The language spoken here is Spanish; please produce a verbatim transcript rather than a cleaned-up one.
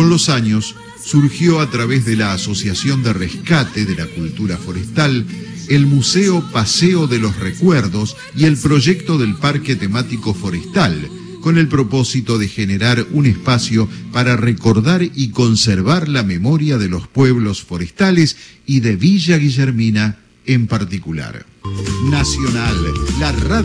Con los años, surgió a través de la Asociación de Rescate de la Cultura Forestal, el Museo Paseo de los Recuerdos y el proyecto del Parque Temático Forestal, con el propósito de generar un espacio para recordar y conservar la memoria de los pueblos forestales y de Villa Guillermina en particular. Nacional, la radio.